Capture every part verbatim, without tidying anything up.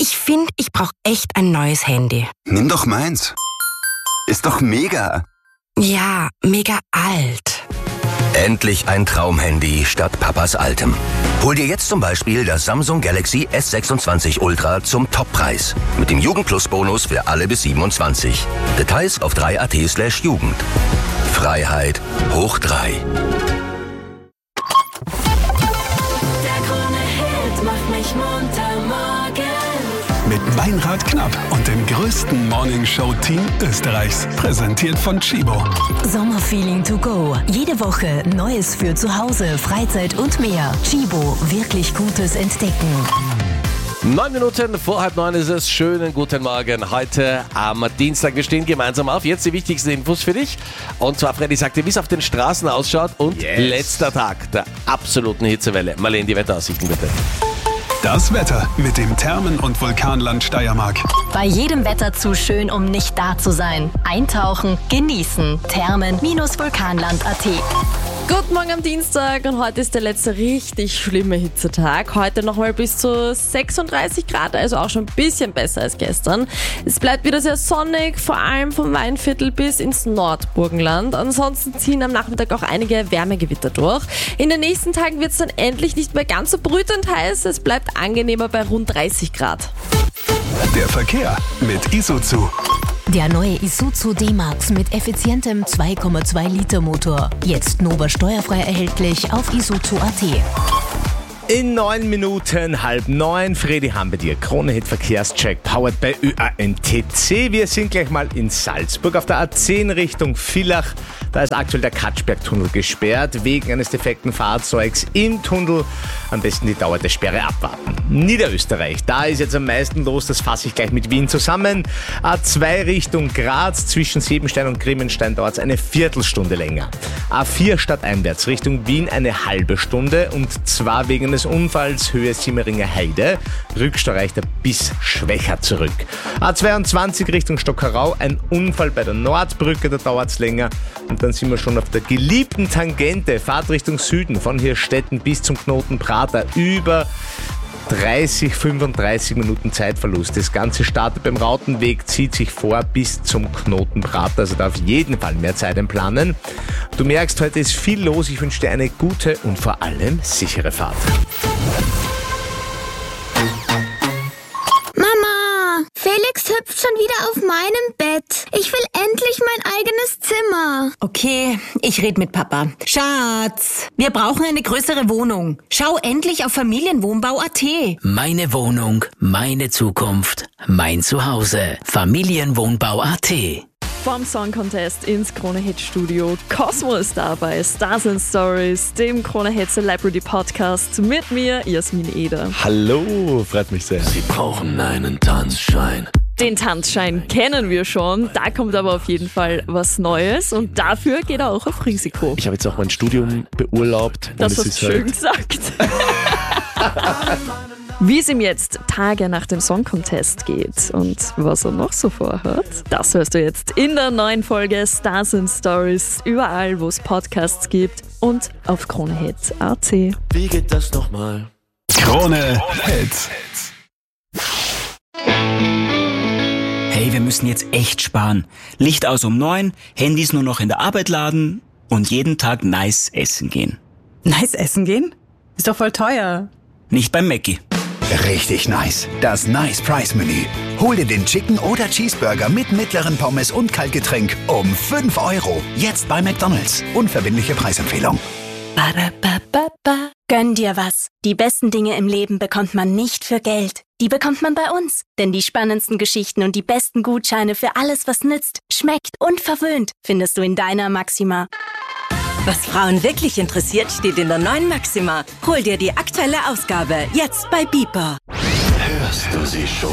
Ich finde, ich brauche echt ein neues Handy. Nimm doch meins. Ist doch mega. Ja, mega alt. Endlich ein Traumhandy statt Papas altem. Hol dir jetzt zum Beispiel das Samsung Galaxy S sechsundzwanzig Ultra zum Toppreis. Mit dem Jugend-Plus-Bonus für alle bis siebenundzwanzig. Details auf drei punkt at slash Jugend. Freiheit hoch drei. Der Krone-Hit macht mich munter morgen. Mit Meinrad Knapp und dem größten Morningshow-Team Österreichs. Präsentiert von Chibo. Sommerfeeling to go. Jede Woche Neues für zu Hause, Freizeit und mehr. Chibo, wirklich Gutes entdecken. Neun Minuten vor halb neun ist es. Schönen guten Morgen. Heute am Dienstag. Wir stehen gemeinsam auf. Jetzt die wichtigsten Infos für dich. Und zwar, Freddy sagte, wie es auf den Straßen ausschaut. Und yes. Letzter Tag der absoluten Hitzewelle. Marlene, die Wetteraussichten bitte. Das Wetter mit dem Thermen- und Vulkanland Steiermark. Bei jedem Wetter zu schön, um nicht da zu sein. Eintauchen, genießen. Thermen-Vulkanland punkt at. Guten Morgen am Dienstag und heute ist der letzte richtig schlimme Hitzetag. Heute nochmal bis zu sechsunddreißig Grad, also auch schon ein bisschen besser als gestern. Es bleibt wieder sehr sonnig, vor allem vom Weinviertel bis ins Nordburgenland. Ansonsten ziehen am Nachmittag auch einige Wärmegewitter durch. In den nächsten Tagen wird es dann endlich nicht mehr ganz so brütend heiß. Es bleibt angenehmer bei rund dreißig Grad. Der Verkehr mit Isuzu. Der neue Isuzu D-Max mit effizientem zwei Komma zwei Liter Motor. Jetzt Nova steuerfrei erhältlich auf isuzu punkt at. In neun Minuten, halb neun, Fredi haben wir dir. Krone-Hit Verkehrscheck, powered by Ö A N T C. Wir sind gleich mal in Salzburg auf der A zehn Richtung Villach. Da ist aktuell der Katschberg-Tunnel gesperrt, wegen eines defekten Fahrzeugs im Tunnel. Am besten die Dauer der Sperre abwarten. Niederösterreich, da ist jetzt am meisten los, das fasse ich gleich mit Wien zusammen. A zwei Richtung Graz, zwischen Siebenstein und Grimmenstein dauert es eine Viertelstunde länger. A vier stadteinwärts Richtung Wien eine halbe Stunde, und zwar wegen des Unfalls Höhe Simmeringer Heide. Rückstau reicht bis Schwächer zurück. A zweiundzwanzig Richtung Stockerau, ein Unfall bei der Nordbrücke, da dauert es länger. Und dann sind wir schon auf der geliebten Tangente, Fahrt Richtung Süden, von Hirstetten bis zum Knoten Prater, über dreißig, fünfunddreißig Minuten Zeitverlust. Das Ganze startet beim Rautenweg, zieht sich vor bis zum Knoten Prater, also da auf jeden Fall mehr Zeit einplanen. Du merkst, heute ist viel los. Ich wünsche dir eine gute und vor allem sichere Fahrt. Mama, Felix hüpft schon wieder auf meinem Bett. Ich will endlich mein eigenes Zimmer. Okay, ich rede mit Papa. Schatz, wir brauchen eine größere Wohnung. Schau endlich auf Familienwohnbau punkt at. Meine Wohnung, meine Zukunft, mein Zuhause. Familienwohnbau punkt at. Vom Song Contest ins Krone-Hit Studio. Cosmo ist da bei Stars and Stories, dem Krone-Hit Celebrity Podcast mit mir, Jasmin Eder. Hallo, freut mich sehr. Sie brauchen einen Tanzschein. Den Tanzschein kennen wir schon, da kommt aber auf jeden Fall was Neues und dafür geht er auch auf Risiko. Ich habe jetzt auch mein Studium beurlaubt. Das hast du schön halt gesagt. Wie es ihm jetzt Tage nach dem Song Contest geht und was er noch so vorhat, das hörst du jetzt in der neuen Folge Stars and Stories, überall wo es Podcasts gibt und auf Krone-Hit punkt at. Wie geht das nochmal? Krone-Hit. Hey, wir müssen jetzt echt sparen. Licht aus um neun, Handys nur noch in der Arbeit laden und jeden Tag nice essen gehen. Nice essen gehen? Ist doch voll teuer. Nicht beim Mackie. Richtig nice. Das Nice Price Menü. Hol dir den Chicken oder Cheeseburger mit mittleren Pommes und Kaltgetränk um fünf Euro. Jetzt bei McDonald's. Unverbindliche Preisempfehlung. Ba-da-ba-ba-ba. Gönn dir was. Die besten Dinge im Leben bekommt man nicht für Geld. Die bekommt man bei uns. Denn die spannendsten Geschichten und die besten Gutscheine für alles, was nützt, schmeckt und verwöhnt, findest du in deiner Maxima. Was Frauen wirklich interessiert, steht in der neuen Maxima. Hol dir die aktuelle Ausgabe jetzt bei Beeper. Hörst du sie schon?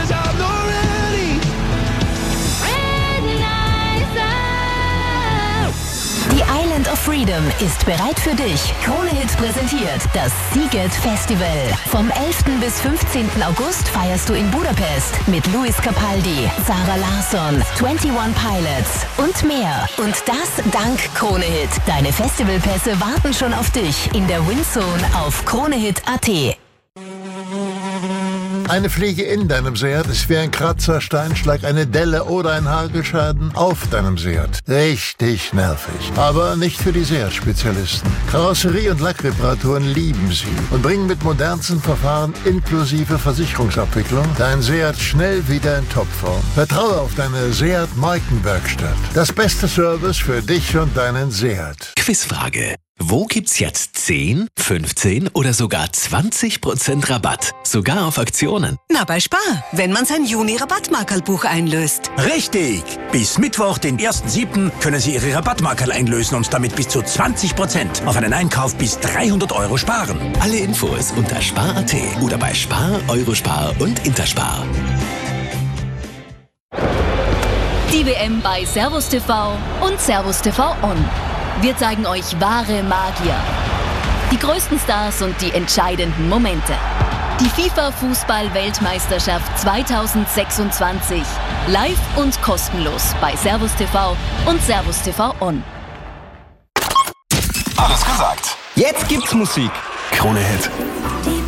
Die Island of Freedom ist bereit für dich. Krone-Hit präsentiert das Sziget Festival. Vom elften bis fünfzehnten August feierst du in Budapest mit Luis Capaldi, Sarah Larsson, einundzwanzig Pilots und mehr. Und das dank Krone-Hit. Deine Festivalpässe warten schon auf dich in der Windzone auf Krone-Hit punkt at. Eine Fliege in deinem Seat ist wie ein Kratzer, Steinschlag, eine Delle oder ein Hagelschaden auf deinem Seat. Richtig nervig. Aber nicht für die Seat-Spezialisten. Karosserie- und Lackreparaturen lieben sie und bringen mit modernsten Verfahren inklusive Versicherungsabwicklung dein Seat schnell wieder in Topform. Vertraue auf deine Seat Markenwerkstatt. Das beste Service für dich und deinen Seat. Quizfrage. Wo gibt's jetzt zehn, fünfzehn oder sogar zwanzig Prozent Rabatt? Sogar auf Aktionen. Na, bei Spar, wenn man sein Juni-Rabattmarkerlbuch einlöst. Richtig! Bis Mittwoch, den ersten siebten können Sie Ihre Rabattmarkerl einlösen und damit bis zu zwanzig Prozent auf einen Einkauf bis dreihundert Euro sparen. Alle Infos unter spar punkt at oder bei Spar, Eurospar und Interspar. Die W M bei Servus T V und Servus T V On. Wir zeigen euch wahre Magier. Die größten Stars und die entscheidenden Momente. Die FIFA-Fußball-Weltmeisterschaft zweitausendsechsundzwanzig. Live und kostenlos bei Servus T V und Servus T V On. Alles gesagt. Jetzt gibt's Musik. Krone Hit.